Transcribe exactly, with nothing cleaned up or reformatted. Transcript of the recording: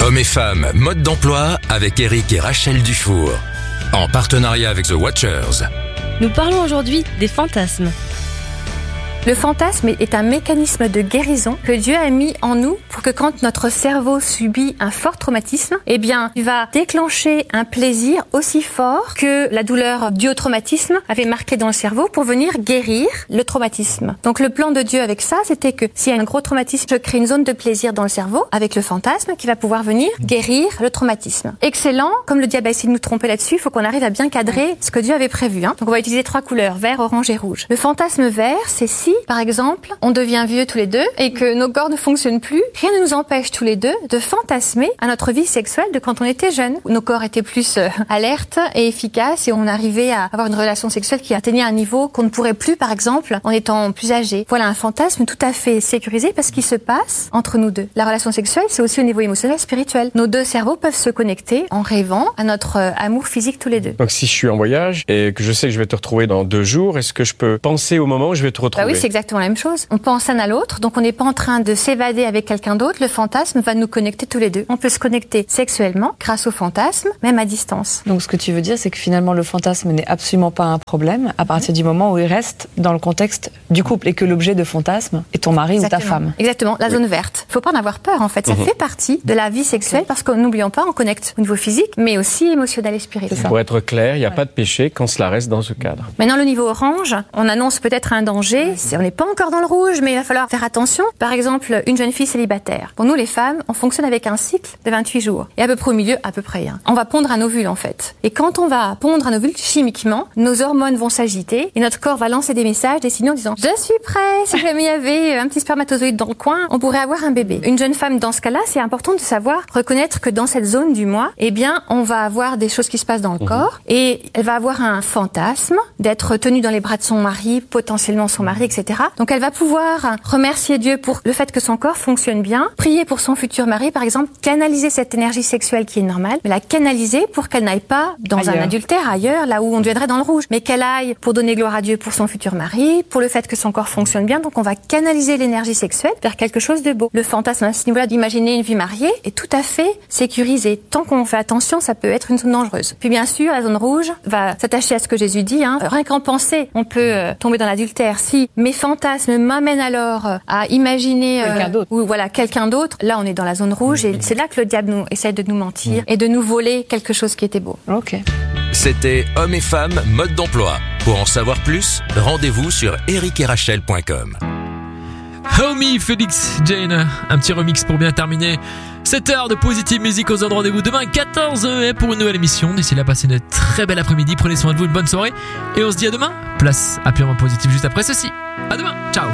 Hommes et femmes, mode d'emploi avec Eric et Rachel Dufour. En partenariat avec The Watchers. Nous parlons aujourd'hui des fantasmes. Le fantasme est un mécanisme de guérison que Dieu a mis en nous pour que quand notre cerveau subit un fort traumatisme, eh bien, il va déclencher un plaisir aussi fort que la douleur due au traumatisme avait marqué dans le cerveau pour venir guérir le traumatisme. Donc le plan de Dieu avec ça, c'était que s'il y a un gros traumatisme, je crée une zone de plaisir dans le cerveau avec le fantasme qui va pouvoir venir guérir le traumatisme. Excellent. Comme le diable a essayé de nous tromper là-dessus, il faut qu'on arrive à bien cadrer ce que Dieu avait prévu. Hein. Donc on va utiliser trois couleurs, vert, orange et rouge. Le fantasme vert, c'est si par exemple, on devient vieux tous les deux et que nos corps ne fonctionnent plus, rien ne nous empêche tous les deux de fantasmer à notre vie sexuelle de quand on était jeune. Nos corps étaient plus euh, alertes et efficaces et on arrivait à avoir une relation sexuelle qui atteignait un niveau qu'on ne pourrait plus, par exemple, en étant plus âgé. Voilà un fantasme tout à fait sécurisé parce qu'il se passe entre nous deux. La relation sexuelle, c'est aussi au niveau émotionnel et spirituel. Nos deux cerveaux peuvent se connecter en rêvant à notre euh, amour physique tous les deux. Donc si je suis en voyage et que je sais que je vais te retrouver dans deux jours, est-ce que je peux penser au moment où je vais te retrouver? Bah oui, c'est exactement la même chose. On pense l'un à l'autre, donc on n'est pas en train de s'évader avec quelqu'un d'autre. Le fantasme va nous connecter tous les deux. On peut se connecter sexuellement grâce au fantasme, même à distance. Donc ce que tu veux dire, c'est que finalement le fantasme n'est absolument pas un problème à partir du moment où il reste dans le contexte du couple et que l'objet de fantasme est ton mari Exactement. ou ta femme. Exactement, la Oui. zone verte. Faut pas en avoir peur en fait, ça Mhm. fait partie de la vie sexuelle parce que n'oublions pas, on connecte au niveau physique, mais aussi émotionnel et spirituel. Pour être clair, il n'y a pas de péché quand cela reste dans ce cadre. Maintenant, le niveau orange, on annonce peut-être un danger. C'est- On n'est pas encore dans le rouge, mais il va falloir faire attention. Par exemple, une jeune fille célibataire. Pour nous, les femmes, on fonctionne avec un cycle de vingt-huit jours. Et à peu près au milieu, à peu près. Hein. On va pondre un ovule, en fait. Et quand on va pondre un ovule chimiquement, nos hormones vont s'agiter et notre corps va lancer des messages, des signaux en disant « Je suis prêt, si jamais il y avait un petit spermatozoïde dans le coin, on pourrait avoir un bébé. » Une jeune femme, dans ce cas-là, c'est important de savoir reconnaître que dans cette zone du mois, eh bien, on va avoir des choses qui se passent dans le corps et elle va avoir un fantasme d'être tenue dans les bras de son mari, potentiellement son mari, et cetera. Donc elle va pouvoir remercier Dieu pour le fait que son corps fonctionne bien, prier pour son futur mari, par exemple, canaliser cette énergie sexuelle qui est normale, mais la canaliser pour qu'elle n'aille pas dans Ailleurs. un adultère ailleurs, là où on deviendrait dans le rouge, mais qu'elle aille pour donner gloire à Dieu pour son futur mari, pour le fait que son corps fonctionne bien. Donc on va canaliser l'énergie sexuelle vers quelque chose de beau. Le fantasme à ce niveau-là d'imaginer une vie mariée est tout à fait sécurisé. Tant qu'on fait attention, ça peut être une zone dangereuse. Puis bien sûr, la zone rouge va s'attacher à ce que Jésus dit. Hein. Rien qu'en penser, on peut euh, tomber dans l'adultère. Si mes fantasmes m'amènent alors euh, à imaginer euh, Quelqu'un d'autre. ou voilà quelqu'un d'autre, là on est dans la zone rouge et c'est là que le diable nous essaie de nous mentir et de nous voler quelque chose qui était beau. Ok. C'était Hommes et femmes, mode d'emploi. Pour en savoir plus, rendez-vous sur eric et rachel point com. Homie, Félix Jane, un petit remix pour bien terminer cette heure de Positive Music. Aux endroits rendez-vous demain quatorze heures pour une nouvelle émission. D'ici là, passez une très belle après-midi, prenez soin de vous, une bonne soirée et on se dit à demain. Place à Purement Positif juste après ceci. À demain, ciao.